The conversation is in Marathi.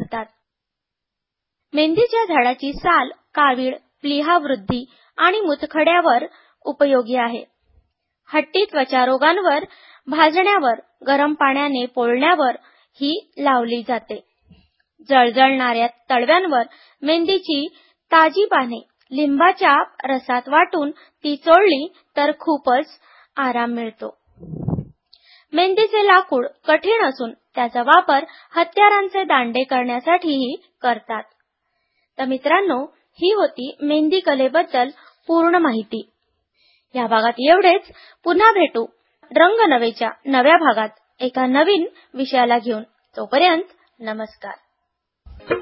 करतात. मेंदीच्या झाडाची साल कावीळ, प्लीहा वृद्धी आणि मुतखड्यावर उपयोगी आहे. हट्टी त्वचा रोगांवर, भाजण्यावर, गरम पाण्याने पोळण्यावर ही लावली जाते. जळजळणाऱ्या तळव्यांवर मेंदीची ताजी पाने लिंबाच्या रसात वाटून ती चोळली तर खूपच आराम मिळतो. मेंदीचे लाकूड कठीण असून त्याचा वापर हत्यारांचे दांडे करण्यासाठीही करतात. तर मित्रांनो, ही होती मेंदी कलेबद्दल पूर्ण माहिती. या भागात एवढेच. पुन्हा भेटू रंग नवेच्या नव्या भागात एका नवीन विषयाला घेऊन. तोपर्यंत नमस्कार.